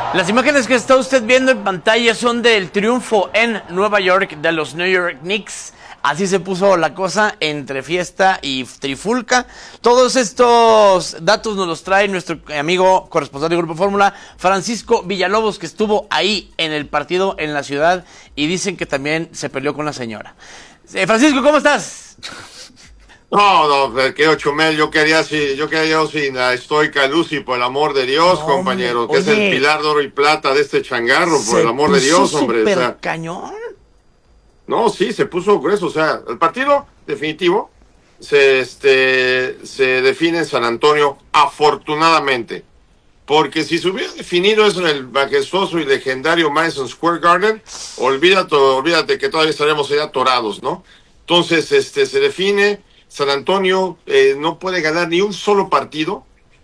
Las imágenes que está usted viendo en pantalla son del triunfo en Nueva York de los New York Knicks. Así se puso la cosa entre fiesta y trifulca. Todos estos datos nos los trae nuestro amigo corresponsal de Grupo Fórmula, Francisco Villalobos, que estuvo ahí en el partido en la ciudad y dicen que también se peleó con la señora. Francisco, ¿cómo estás? No, querido Chumel, yo quería yo sin la estoica Lucy, por el amor de Dios, No, compañero, oye, que es el pilar de oro y plata de este changarro, por el amor de Dios, hombre. O sea, cañón. No, sí, se puso grueso, o sea, el partido definitivo se define en San Antonio, afortunadamente, porque si se hubiera definido eso en el majestuoso y legendario Madison Square Garden, olvídate que todavía estaríamos ahí atorados, ¿no? Entonces, se define. San Antonio no puede ganar ni un solo partido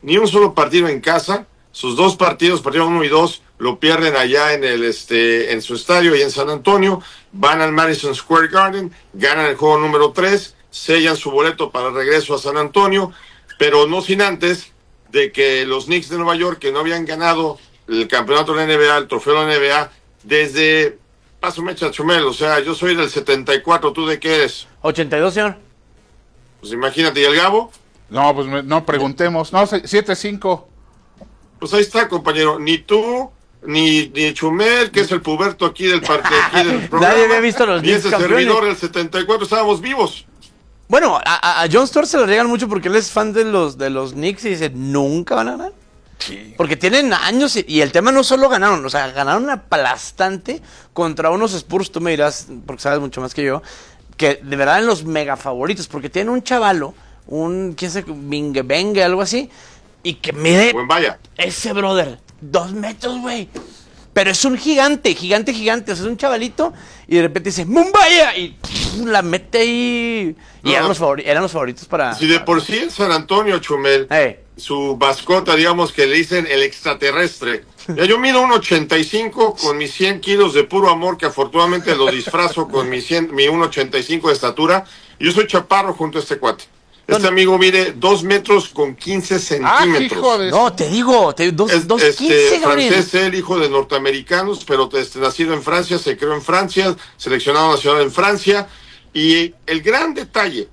en casa. Sus dos partidos, partido 1 y 2, lo pierden allá en su estadio y en San Antonio. Van al Madison Square Garden, ganan el juego número 3, sellan su boleto para el regreso a San Antonio, pero no sin antes de que los Knicks de Nueva York, que no habían ganado el campeonato de la NBA, el trofeo de la NBA, desde Paso Mecha Chumel, o sea, yo soy del 74, ¿tú de qué eres? 82, señor. Pues imagínate, ¿y el Gabo? No, pues no preguntemos. No, 7-5. Pues ahí está, compañero. Ni tú, ni Chumel, que es el puberto aquí del programa. Nadie había visto los ni ese campeones. servidor del 74, estábamos vivos. Bueno, a John Stewart se lo regan mucho porque él es fan de los Knicks y dice, ¿nunca van a ganar? Sí. Porque tienen años y el tema no solo ganaron, o sea, ganaron aplastante contra unos Spurs, tú me dirás, porque sabes mucho más que yo, que de verdad eran los mega favoritos, porque tienen un chavalo, quién sabe, Bingue, algo así, y que mide, Buen vaya. ese brother, 2 metros, güey. Pero es un gigante, o sea, es un chavalito, y de repente dice, ¡Mumbaya! Y la mete ahí, y eran los favoritos para... Si de por sí en San Antonio, Chumel, su mascota, digamos que le dicen el extraterrestre. Ya yo mido 1.85 con mis 100 kilos de puro amor, que afortunadamente lo disfrazo con mi 1.85 de estatura. Yo soy chaparro junto a este cuate. Este amigo mide 2 metros con 15 centímetros. Hijo de... No, te digo, 2.15, francés, él, hijo de norteamericanos, pero nacido en Francia, se creó en Francia, seleccionado nacional en Francia. Y el gran detalle,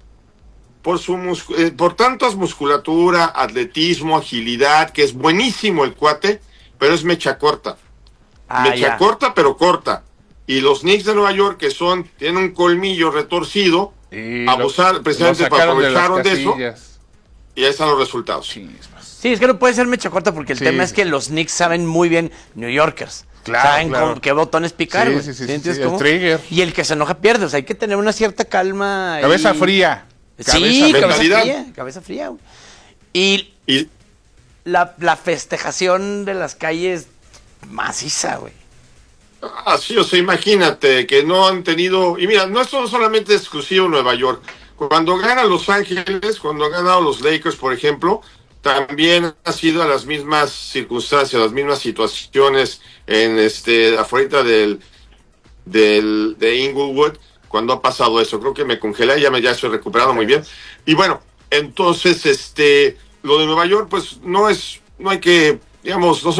por tantas musculatura, atletismo, agilidad, que es buenísimo el cuate, pero es mecha corta. Mecha corta, pero corta. Y los Knicks de Nueva York, que tienen un colmillo retorcido, precisamente aprovecharon de eso, y ahí están los resultados. Sí, es que no puede ser mecha corta porque el tema es que los Knicks saben muy bien New Yorkers. Claro, saben con qué botones picar, güey. Sí, cómo? el trigger. Y el que se enoja pierde, o sea, hay que tener una cierta calma. Cabeza fría. Cabeza fría, güey. Y la festejación de las calles maciza, güey. Sí, o sea, imagínate que no han tenido... Y mira, esto no solamente es exclusivo en Nueva York. Cuando ganan Los Ángeles, cuando han ganado los Lakers, por ejemplo, también ha sido a las mismas circunstancias, las mismas situaciones afuera de Inglewood, cuando ha pasado eso. Creo que me congelé, ya estoy recuperado muy bien. Y bueno, entonces, lo de Nueva York, pues no hay que, digamos, no se